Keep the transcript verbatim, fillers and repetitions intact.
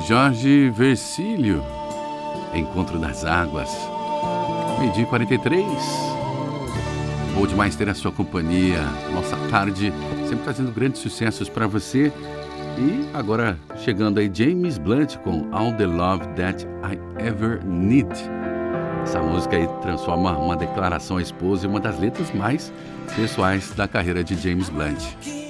Jorge Vercílio, Encontro das Águas. Meio-dia e quarenta e três. Bom demais ter a sua companhia. Nossa tarde, sempre trazendo grandes sucessos para você. E agora chegando aí James Blunt com All the Love That I Ever Need. Essa música aí transforma uma declaração à esposa em uma das letras mais pessoais da carreira de James Blunt.